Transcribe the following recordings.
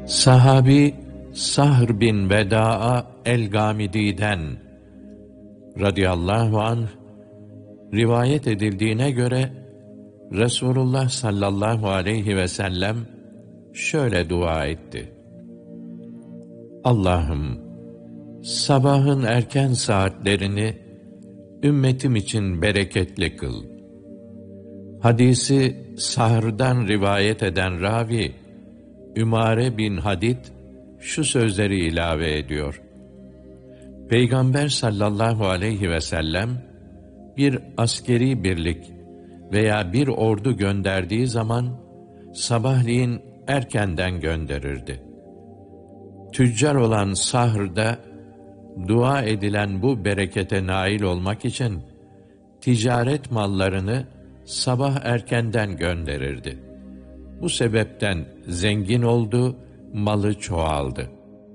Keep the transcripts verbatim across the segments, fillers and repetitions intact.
Sahabi Sahr bin Veda'a el-Gamidi'den radıyallahu anh rivayet edildiğine göre Resulullah sallallahu aleyhi ve sellem şöyle dua etti: Allah'ım, sabahın erken saatlerini ümmetim için bereketli kıl. Hadisi Sahr'dan rivayet eden ravi Ümare bin Hadid şu sözleri ilave ediyor: Peygamber sallallahu aleyhi ve sellem bir askeri birlik veya bir ordu gönderdiği zaman sabahleyin erkenden gönderirdi. Tüccar olan Sahr'da dua edilen bu berekete nail olmak için ticaret mallarını sabah erkenden gönderirdi. Bu sebepten zengin oldu, malı çoğaldı.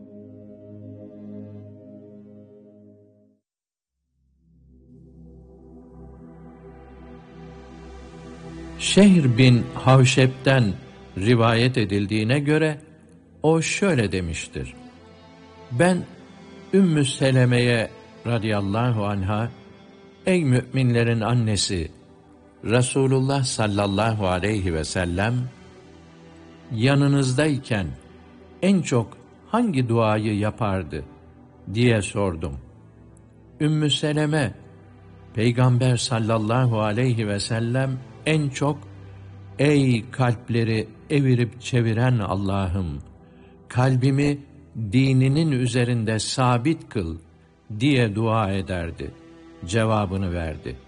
Şehr bin Havşeb'den rivayet edildiğine göre o şöyle demiştir: Ben Ümmü Seleme'ye radıyallahu anha, ey müminlerin annesi, Resulullah sallallahu aleyhi ve sellem yanınızdayken en çok hangi duayı yapardı diye sordum. Ümmü Seleme, Peygamber sallallahu aleyhi ve sellem en çok ey kalpleri evirip çeviren Allah'ım, kalbimi dininin üzerinde sabit kıl diye dua ederdi cevabını verdi.